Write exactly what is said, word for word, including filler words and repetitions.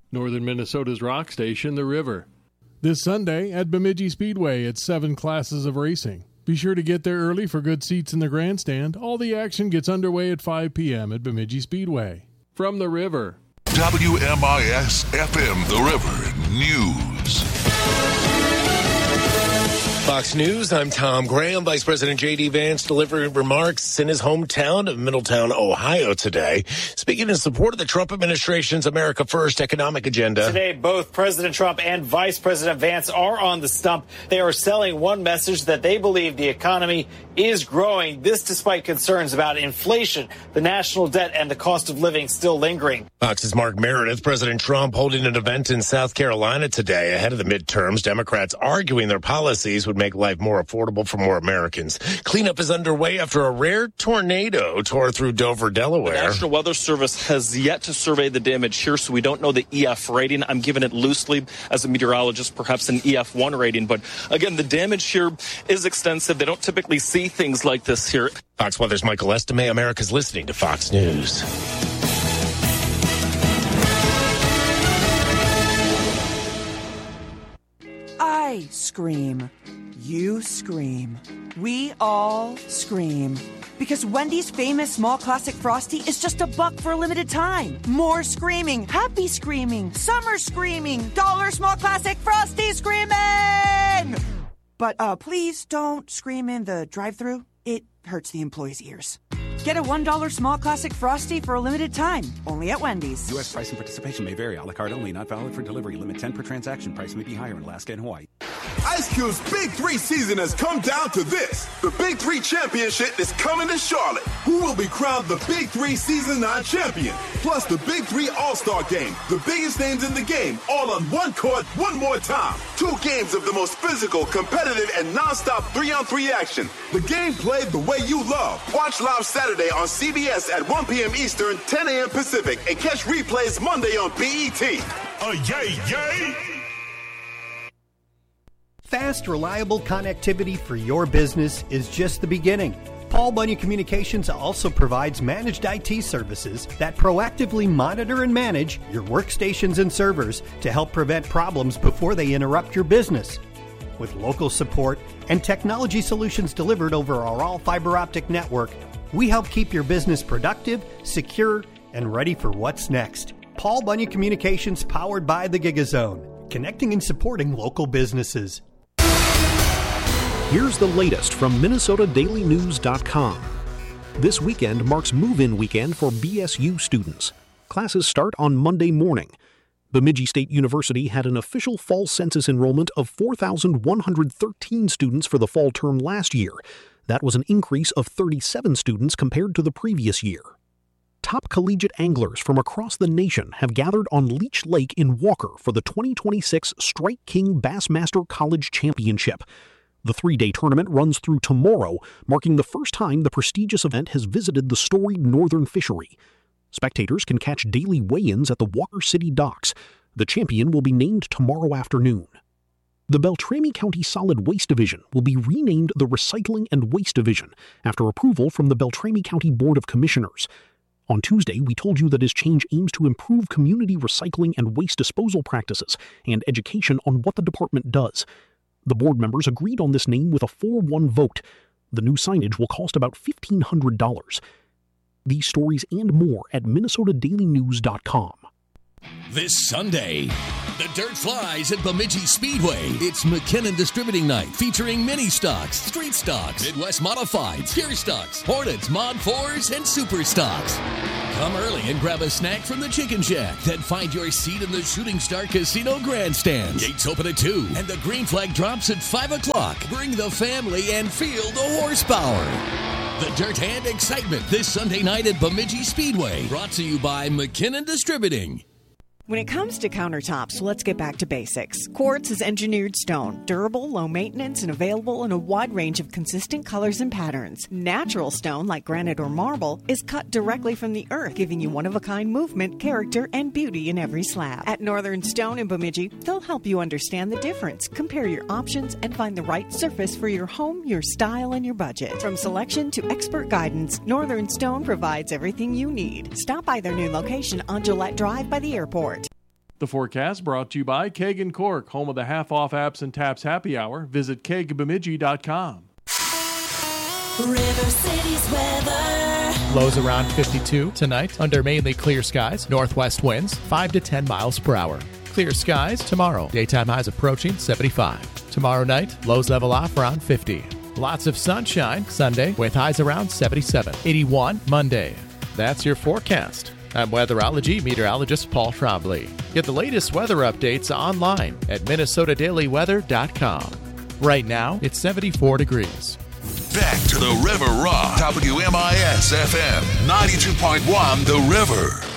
Northern Minnesota's rock station, The River. This Sunday at Bemidji Speedway, it's seven classes of racing. Be sure to get there early for good seats in the grandstand. All the action gets underway at five p.m. at Bemidji Speedway. From The River. W M I S F M, The River News. Fox News, I'm Tom Graham. Vice President J D. Vance delivering remarks in his hometown of Middletown, Ohio today, speaking in support of the Trump administration's America First economic agenda. Today, both President Trump and Vice President Vance are on the stump. They are selling one message that they believe the economy is growing, this despite concerns about inflation, the national debt, and the cost of living still lingering. Fox's Mark Meredith. President Trump holding an event in South Carolina today ahead of the midterms. Democrats arguing their policies would make life more affordable for more Americans. Cleanup is underway after a rare tornado tore through Dover, Delaware. The National Weather Service has yet to survey the damage here, so we don't know the E F rating. I'm giving it loosely as a meteorologist, perhaps an E F one rating. But again, the damage here is extensive. They don't typically see things like this here. Fox Weather's Michael Estime. America's listening to Fox News. I scream. You scream. We all scream. Because Wendy's famous small classic Frosty is just a buck for a limited time. More screaming, happy screaming, summer screaming, dollar small classic Frosty screaming! But uh, please don't scream in the drive-thru. It hurts the employees' ears. Get a one dollar small classic Frosty for a limited time. Only at Wendy's. U S price and participation may vary. A la carte only. Not valid for delivery. Limit ten per transaction. Price may be higher in Alaska and Hawaii. Ice Cube's Big Three season has come down to this. The Big Three Championship is coming to Charlotte. Who will be crowned the Big Three Season nine champion? Plus the Big Three All-Star Game. The biggest names in the game. All on one court, one more time. Two games of the most physical, competitive, and non-stop three-on-three action. The game played the way you love. Watch live Saturday on C B S at one p.m. Eastern, ten a.m. Pacific, and catch replays Monday on B E T. Oh, yay, yay! Fast, reliable connectivity for your business is just the beginning. Paul Bunyan Communications also provides managed I T services that proactively monitor and manage your workstations and servers to help prevent problems before they interrupt your business. With local support and technology solutions delivered over our all-fiber optic network, we help keep your business productive, secure, and ready for what's next. Paul Bunyan Communications, powered by the GigaZone, connecting and supporting local businesses. Here's the latest from Minnesota Daily News dot com. This weekend marks move-in weekend for B S U students. Classes start on Monday morning. Bemidji State University had an official fall census enrollment of four thousand one hundred thirteen students for the fall term last year. That was an increase of thirty-seven students compared to the previous year. Top collegiate anglers from across the nation have gathered on Leech Lake in Walker for the twenty twenty-six Strike King Bassmaster College Championship. The three-day tournament runs through tomorrow, marking the first time the prestigious event has visited the storied northern fishery. Spectators can catch daily weigh-ins at the Walker City docks. The champion will be named tomorrow afternoon. The Beltrami County Solid Waste Division will be renamed the Recycling and Waste Division after approval from the Beltrami County Board of Commissioners. On Tuesday, we told you that his change aims to improve community recycling and waste disposal practices and education on what the department does. The board members agreed on this name with a four one vote. The new signage will cost about fifteen hundred dollars. These stories and more at Minnesota Daily News dot com. This Sunday, the dirt flies at Bemidji Speedway. It's McKinnon Distributing Night, featuring mini stocks, street stocks, Midwest Modifieds, Pure Stocks, Hornets, Mod fours, and Super Stocks. Come early and grab a snack from the Chicken Shack. Then find your seat in the Shooting Star Casino Grandstand. Gates open at two, and the green flag drops at five o'clock. Bring the family and feel the horsepower. The dirt and excitement this Sunday night at Bemidji Speedway. Brought to you by McKinnon Distributing. When it comes to countertops, let's get back to basics. Quartz is engineered stone, durable, low maintenance, and available in a wide range of consistent colors and patterns. Natural stone, like granite or marble, is cut directly from the earth, giving you one-of-a-kind movement, character, and beauty in every slab. At Northern Stone in Bemidji, they'll help you understand the difference, compare your options, and find the right surface for your home, your style, and your budget. From selection to expert guidance, Northern Stone provides everything you need. Stop by their new location on Gillette Drive by the airport. The forecast brought to you by Keg and Cork, home of the half-off Apps and Taps happy hour. Visit keg bemidji dot com. River City's weather. Lows around fifty-two tonight under mainly clear skies. Northwest winds five to ten miles per hour. Clear skies tomorrow. Daytime highs approaching seventy-five. Tomorrow night, lows level off around fifty. Lots of sunshine Sunday with highs around seventy-seven. eighty-one Monday. That's your forecast. I'm weatherology meteorologist Paul Trombley. Get the latest weather updates online at minnesota daily weather dot com. Right now, it's seventy-four degrees. Back to the River Rock. W M I S F M ninety-two point one The River.